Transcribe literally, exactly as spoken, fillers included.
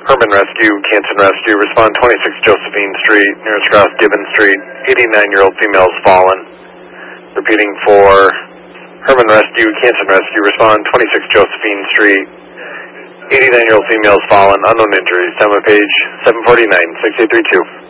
Herman Rescue, Canton Rescue, respond twenty-six Josephine Street, nearest cross Gibbon Street, eighty-nine-year-old female is fallen. Repeating for Herman Rescue, Canton Rescue, respond twenty-six Josephine Street, eighty-nine-year-old female is fallen, unknown injuries, time of page seven forty-nine, six eight three two.